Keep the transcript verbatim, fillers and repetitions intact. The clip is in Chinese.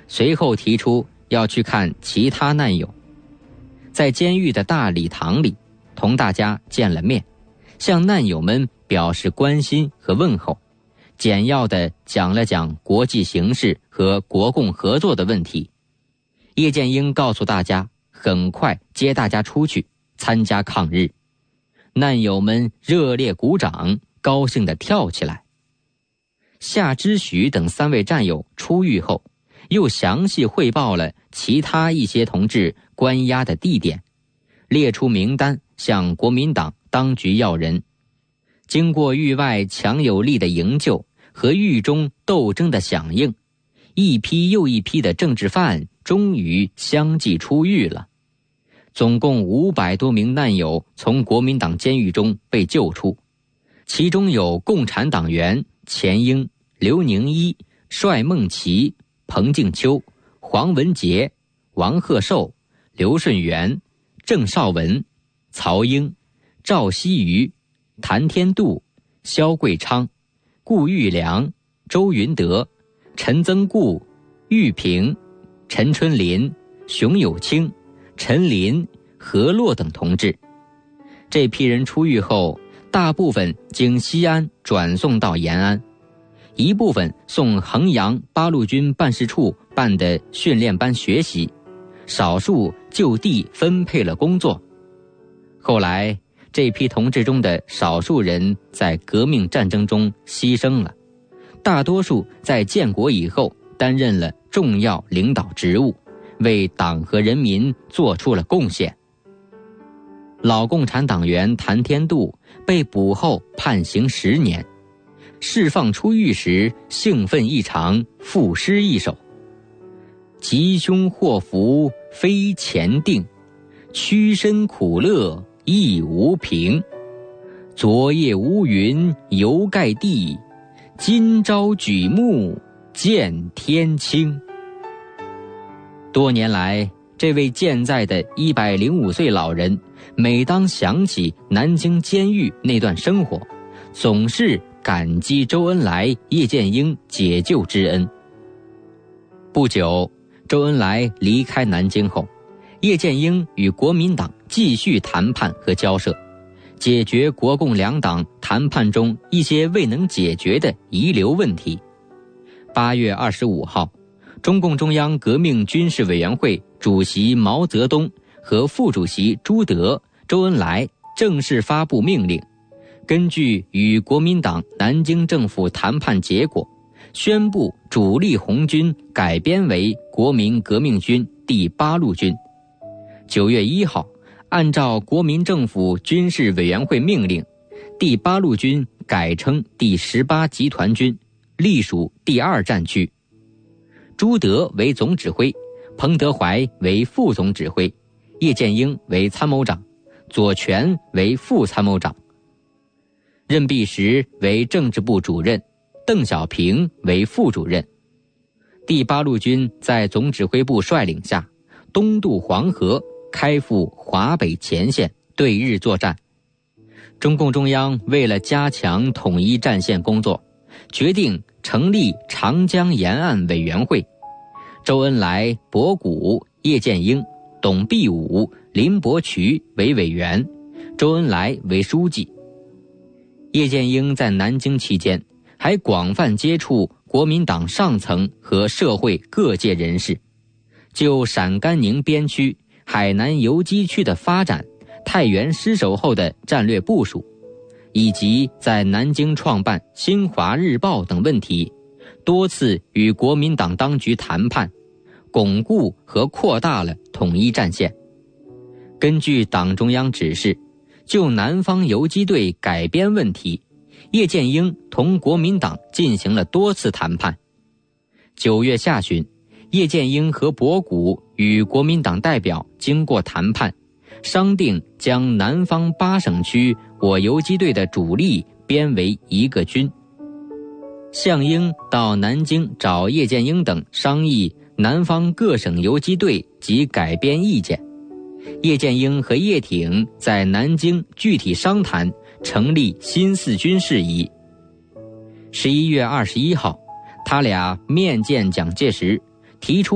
随后提出要去看其他难友。在监狱的大礼堂里，同大家见了面，向难友们表示关心和问候，简要地讲了讲国际形势和国共合作的问题。叶剑英告诉大家，很快接大家出去参加抗日。难友们热烈鼓掌，高兴地跳起来。夏之许等三位战友出狱后，又详细汇报了其他一些同志关押的地点，列出名单向国民党当局要人。经过狱外强有力的营救和狱中斗争的响应，一批又一批的政治犯终于相继出狱了。总共五百多名难友从国民党监狱中被救出，其中有共产党员钱英、刘宁一、帅梦琪、彭静秋、黄文杰、王鹤寿、刘顺元、郑绍文、曹英、赵希瑜、谭天度、萧桂昌、顾玉良、周云德、陈增固、玉平、陈春林、熊有清、陈林、何洛等同志。这批人出狱后，大部分经西安转送到延安，一部分送衡阳八路军办事处办的训练班学习，少数就地分配了工作。后来这批同志中的少数人在革命战争中牺牲了，大多数在建国以后担任了重要领导职务，为党和人民做出了贡献。老共产党员谭天度被捕后判刑十年，释放出狱时兴奋异常，赋诗一首：吉凶祸福非前定，屈身苦乐亦无凭。昨夜无云犹盖地，今朝举目见天青。多年来，这位健在的一百零五岁老人，每当想起南京监狱那段生活，总是感激周恩来、叶剑英解救之恩。不久，周恩来离开南京后，叶剑英与国民党继续谈判和交涉，解决国共两党谈判中一些未能解决的遗留问题。八月二十五号，中共中央革命军事委员会主席毛泽东和副主席朱德、周恩来正式发布命令，根据与国民党南京政府谈判结果，宣布主力红军改编为国民革命军第八路军。九月一号，按照国民政府军事委员会命令，第八路军改称第十八集团军，隶属第二战区。朱德为总指挥，彭德怀为副总指挥，叶剑英为参谋长，左权为副参谋长。任弼时为政治部主任，邓小平为副主任。第八路军在总指挥部率领下，东渡黄河，开赴华北前线，对日作战。中共中央为了加强统一战线工作，决定成立长江沿岸委员会，周恩来、博古、叶剑英、董必武、林伯渠为委员，周恩来为书记。叶剑英在南京期间，还广泛接触国民党上层和社会各界人士，就陕甘宁边区、海南游击区的发展、太原失守后的战略部署，以及在南京创办《新华日报》等问题，多次与国民党当局谈判，巩固和扩大了统一战线。根据党中央指示，就南方游击队改编问题，叶剑英同国民党进行了多次谈判。九月下旬，叶剑英和博古与国民党代表经过谈判，商定将南方八省区我游击队的主力编为一个军。项英到南京找叶剑英等商议南方各省游击队及改编意见。叶剑英和叶挺在南京具体商谈成立新四军事宜。十一月二十一号，他俩面见蒋介石，提出